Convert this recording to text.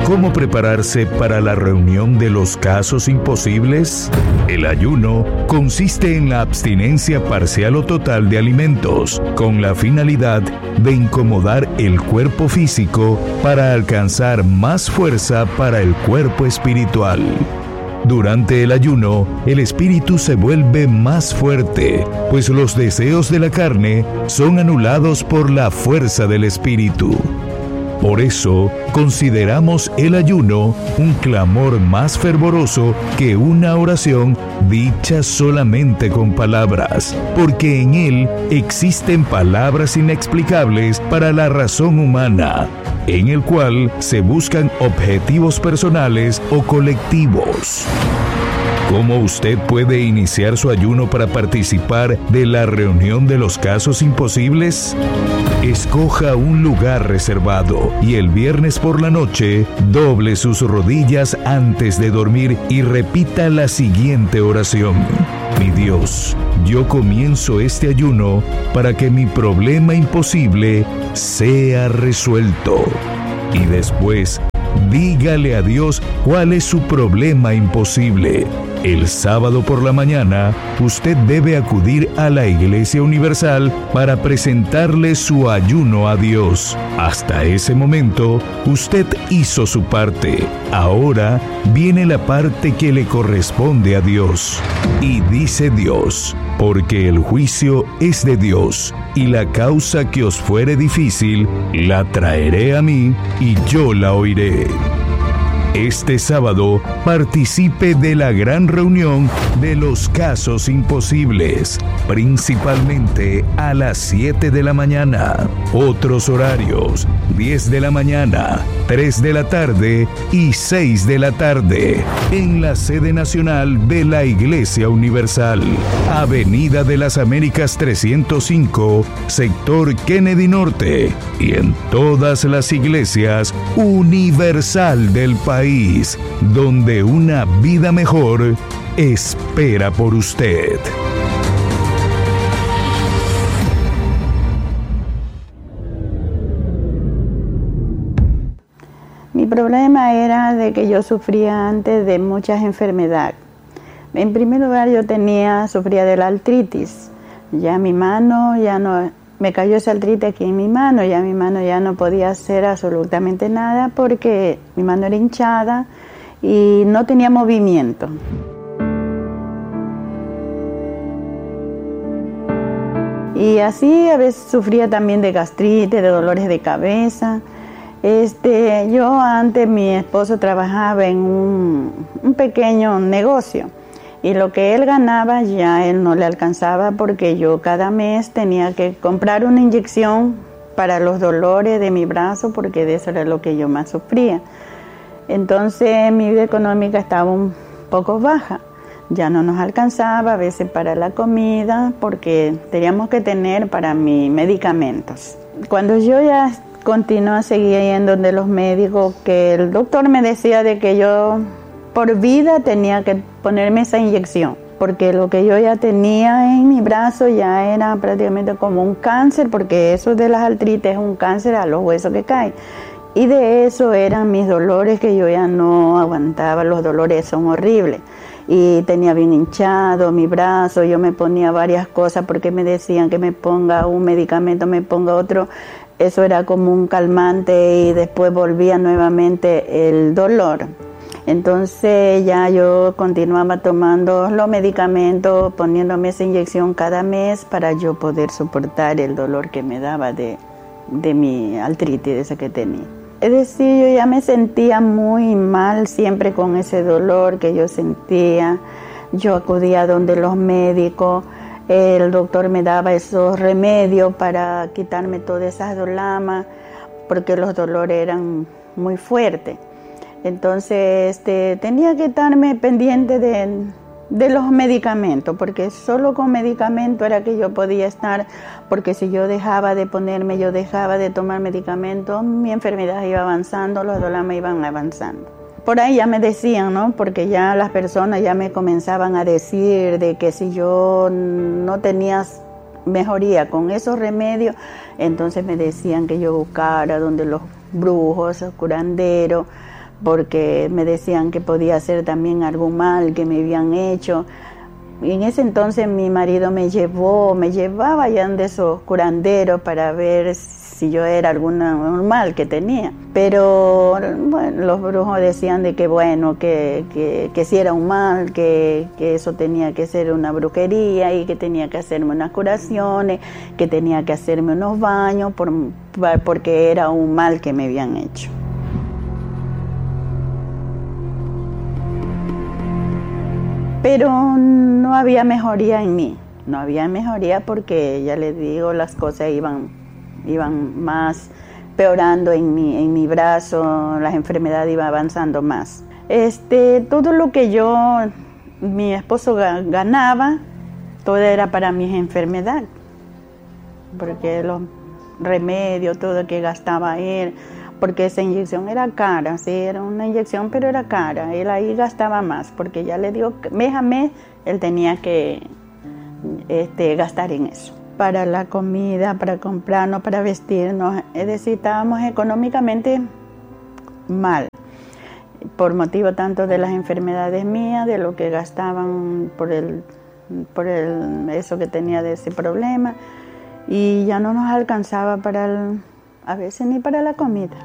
¿Cómo prepararse para la reunión de los casos imposibles? El ayuno consiste en la abstinencia parcial o total de alimentos, con la finalidad de incomodar el cuerpo físico para alcanzar más fuerza para el cuerpo espiritual. Durante el ayuno, el espíritu se vuelve más fuerte, pues los deseos de la carne son anulados por la fuerza del espíritu. Por eso, consideramos el ayuno un clamor más fervoroso que una oración dicha solamente con palabras, porque en él existen palabras inexplicables para la razón humana, en el cual se buscan objetivos personales o colectivos. ¿Cómo usted puede iniciar su ayuno para participar de la reunión de los casos imposibles? Escoja un lugar reservado y el viernes por la noche doble sus rodillas antes de dormir y repita la siguiente oración. Mi Dios, yo comienzo este ayuno para que mi problema imposible sea resuelto. Y después, dígale a Dios cuál es su problema imposible. El sábado por la mañana, usted debe acudir a la Iglesia Universal para presentarle su ayuno a Dios. Hasta ese momento, usted hizo su parte. Ahora viene la parte que le corresponde a Dios. Y dice Dios, porque el juicio es de Dios, y la causa que os fuere difícil, la traeré a mí, y yo la oiré. Este sábado participe de la gran reunión de los casos imposibles, principalmente a las 7 de la mañana. Otros horarios: 10 de la mañana, 3 de la tarde y 6 de la tarde, en la sede nacional de la Iglesia Universal, Avenida de las Américas 305, sector Kennedy Norte, y en todas las iglesias universal del país, donde una vida mejor espera por usted. Mi problema era de que yo sufría antes de muchas enfermedades. En primer lugar, sufría de la artritis. Ya mi mano ya no, me cayó esa artritis aquí en mi mano ya no podía hacer absolutamente nada porque mi mano era hinchada y no tenía movimiento. Y así a veces sufría también de gastritis, de dolores de cabeza. Yo antes, mi esposo trabajaba en un pequeño negocio. Y lo que él ganaba ya él no le alcanzaba porque yo cada mes tenía que comprar una inyección para los dolores de mi brazo porque de eso era lo que yo más sufría. Entonces mi vida económica estaba un poco baja. Ya no nos alcanzaba a veces para la comida porque teníamos que tener para mis medicamentos. Cuando yo ya seguía yendo donde los médicos, que el doctor me decía de que yo por vida tenía que ponerme esa inyección, porque lo que yo ya tenía en mi brazo ya era prácticamente como un cáncer, porque eso de las artritis es un cáncer a los huesos que caen. Y de eso eran mis dolores que yo ya no aguantaba, los dolores son horribles. Y tenía bien hinchado mi brazo, yo me ponía varias cosas porque me decían que me ponga un medicamento, me ponga otro. Eso era como un calmante y después volvía nuevamente el dolor. Entonces ya yo continuaba tomando los medicamentos, poniéndome esa inyección cada mes para yo poder soportar el dolor que me daba de mi artritis esa que tenía. Es decir, yo ya me sentía muy mal siempre con ese dolor que yo sentía. Yo acudía donde los médicos, el doctor me daba esos remedios para quitarme todas esas dolamas porque los dolores eran muy fuertes. Entonces tenía que estarme pendiente de los medicamentos, porque solo con medicamentos era que yo podía estar, porque si yo dejaba de tomar medicamentos, mi enfermedad iba avanzando, los dolamas iban avanzando. Por ahí ya me decían, ¿no? Porque ya las personas ya me comenzaban a decir de que si yo no tenía mejoría con esos remedios, entonces me decían que yo buscara donde los brujos, los curanderos, porque me decían que podía ser también algún mal que me habían hecho. Y en ese entonces mi marido me llevaba allá de esos curanderos para ver si yo era algún mal que tenía. Pero bueno, los brujos decían de que bueno, que si era un mal, que eso tenía que ser una brujería y que tenía que hacerme unas curaciones, que tenía que hacerme unos baños porque era un mal que me habían hecho. Pero no había mejoría en mí, no había mejoría porque, ya les digo, las cosas iban más peorando en mi brazo, las enfermedades iban avanzando más. Todo lo que mi esposo ganaba, todo era para mis enfermedades, porque los remedios, todo que gastaba él, porque esa inyección era cara, sí, era una inyección, pero era cara. Él ahí gastaba más, porque ya le digo, mes a mes, él tenía que gastar en eso. Para la comida, para comprarnos, para vestirnos, es decir, estábamos económicamente mal, por motivo tanto de las enfermedades mías, de lo que gastaban por eso que tenía de ese problema, y ya no nos alcanzaba a veces ni para la comida.